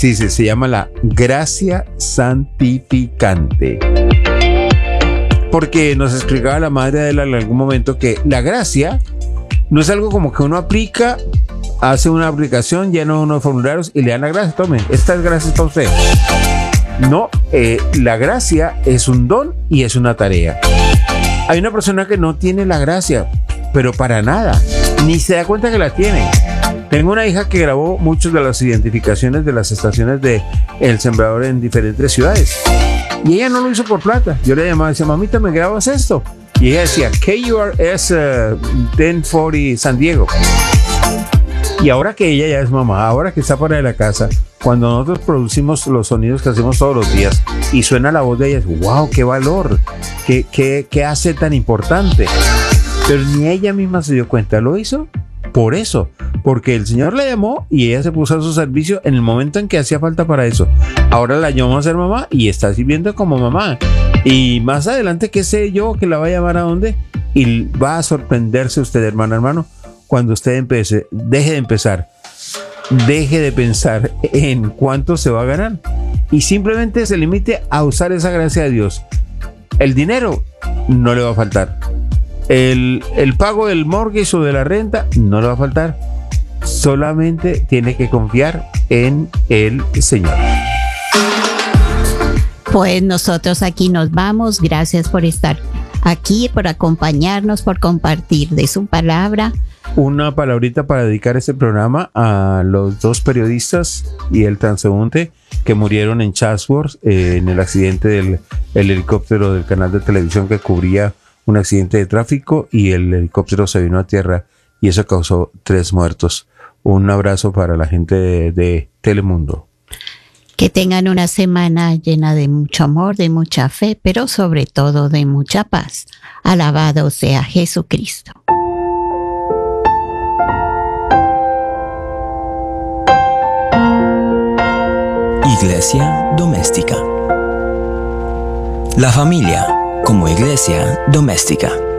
Sí, se llama la gracia santificante. Porque nos explicaba la madre de él en algún momento que la gracia no es algo como que uno aplica, hace una aplicación, llena unos formularios y le dan la gracia. Tome, esta es gracia para usted. No, la gracia es un don y es una tarea. Hay una persona que no tiene la gracia, pero para nada, ni se da cuenta que la tiene. Tengo una hija que grabó muchas de las identificaciones de las estaciones de El Sembrador en diferentes ciudades. Y ella no lo hizo por plata. Yo le llamaba y decía, mamita, ¿me grabas esto? Y ella decía, KURS 1040 San Diego. Y ahora que ella ya es mamá, ahora que está fuera de la casa, cuando nosotros producimos los sonidos que hacemos todos los días y suena la voz de ella, es wow, qué valor, qué hace tan importante. Pero ni ella misma se dio cuenta, lo hizo por eso, porque el Señor la llamó y ella se puso a su servicio en el momento en que hacía falta para eso. Ahora la llamó a ser mamá y está sirviendo como mamá. Y más adelante, qué sé yo, que la va a llamar a dónde, y va a sorprenderse usted, hermano, cuando usted deje de pensar en cuánto se va a ganar y simplemente se limite a usar esa gracia de Dios. El dinero no le va a faltar. El pago del mortgage o de la renta no le va a faltar. Solamente tiene que confiar en el Señor. Pues nosotros aquí nos vamos. Gracias por estar aquí, por acompañarnos, por compartir de su palabra. Una palabrita para dedicar este programa a los dos periodistas y el transeúnte que murieron en Chatsworth en el accidente del helicóptero del canal de televisión que cubría un accidente de tráfico, y el helicóptero se vino a tierra y eso causó 3 muertos. Un abrazo para la gente de Telemundo. Que tengan una semana llena de mucho amor, de mucha fe, pero sobre todo de mucha paz. Alabado sea Jesucristo. Iglesia doméstica. La familia como iglesia doméstica.